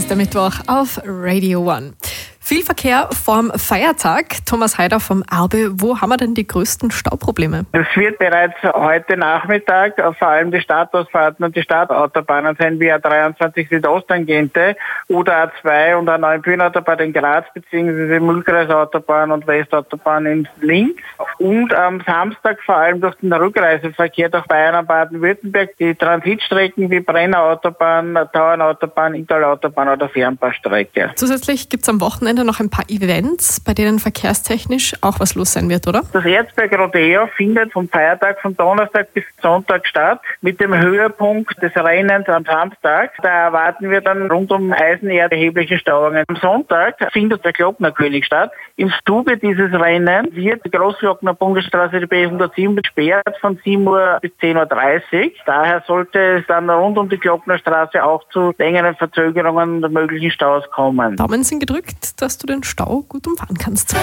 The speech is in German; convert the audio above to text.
ist der Mittwoch auf Radio One. Viel Verkehr vorm Feiertag. Thomas Heider vom Arbe. Wo haben wir denn die größten Stauprobleme? Es wird bereits heute Nachmittag vor allem die Stadtausfahrten und die Stadtautobahnen sein, wie A23 Südosttangente, A2 und A9 Bühnenautobahn in Graz bzw. Mühlkreisautobahn und Westautobahn in Linz. Und am Samstag vor allem durch den Rückreiseverkehr durch Bayern und Baden-Württemberg die Transitstrecken wie Brennerautobahn, Tauernautobahn, Inntal-Autobahn oder Fernbahnstrecke. Zusätzlich gibt es am Wochenende noch ein paar Events, bei denen verkehrstechnisch auch was los sein wird, oder? Das Erzberg Rodeo findet vom Feiertag von Donnerstag bis Sonntag statt, mit dem Höhepunkt des Rennens am Samstag. Da erwarten wir dann rund um Eisenerd erhebliche Stauungen. Am Sonntag findet der Glocknerkönig statt. Im Zuge dieses Rennens wird die Großglockner Bundesstraße, die B107, gesperrt von 7 Uhr bis 10.30 Uhr. Daher sollte es dann rund um die Glocknerstraße auch zu längeren Verzögerungen und möglichen Staus kommen. Daumen sind gedrückt, dass du den Stau gut umfahren kannst.